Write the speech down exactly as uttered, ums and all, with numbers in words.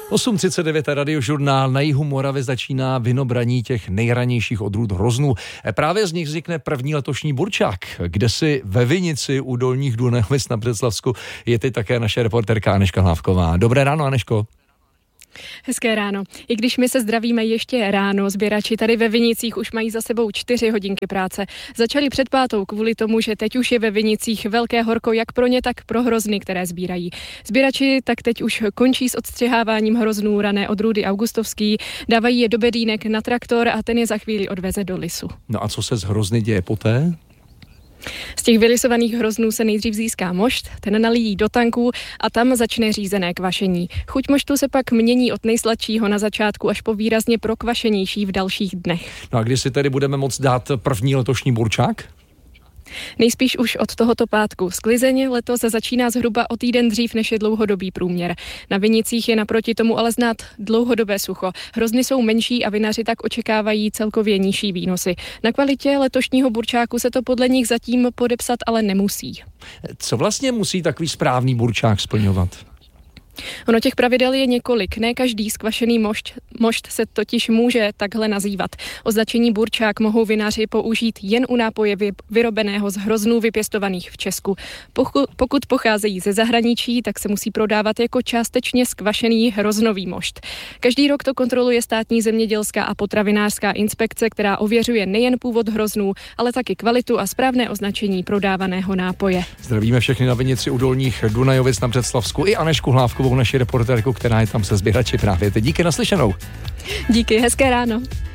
osm třicet devět Radiožurnál. Na jihu Moravy začíná vinobraní těch nejranějších odrůd hroznů. Právě z nich vznikne první letošní burčák, kde si ve vinici u Dolních Dunajovic na Břeclavsku je teď také naše reportérka Anežka Hlávková. Dobré ráno, Anežko. Hezké ráno. I když my se zdravíme ještě ráno, sběrači tady ve vinicích už mají za sebou čtyři hodinky práce. Začali před pátou kvůli tomu, že teď už je ve vinicích velké horko jak pro ně, tak pro hrozny, které sbírají. Sběrači tak teď už končí s odstřiháváním hroznů rané odrůdy augustovský, dávají je do bedínek na traktor a ten je za chvíli odveze do lisu. No a co se s hrozny děje poté? Z těch vylisovaných hroznů se nejdřív získá mošt, ten nalijí do tanků a tam začne řízené kvašení. Chuť moštu se pak mění od nejsladšího na začátku až po výrazně prokvašenější v dalších dnech. No a kdy si tedy budeme moct dát první letošní burčák? Nejspíš už od tohoto pátku. Sklizeň letos začíná zhruba o týden dřív, než je dlouhodobý průměr. Na vinicích je naproti tomu ale znát dlouhodobé sucho. Hrozny jsou menší a vinaři tak očekávají celkově nižší výnosy. Na kvalitě letošního burčáku se to podle nich zatím podepsat ale nemusí. Co vlastně musí takový správný burčák splňovat? Ono těch pravidel je několik. Ne každý skvašený mošt, mošt se totiž může takhle nazývat. Označení burčák mohou vinaři použít jen u nápoje vyrobeného z hroznů vypěstovaných v Česku. Pokud, pokud pocházejí ze zahraničí, tak se musí prodávat jako částečně skvašený hroznový mošt. Každý rok to kontroluje státní zemědělská a potravinářská inspekce, která ověřuje nejen původ hroznů, ale taky kvalitu a správné označení prodávaného nápoje. Zdravíme všechny na vinici u Dolních Dunajovic na Břeclavsku i Anežku Hlávkovou, naši reportérku, která je tam se sběrači právě teď. Díky, naslyšenou. Díky, hezké ráno.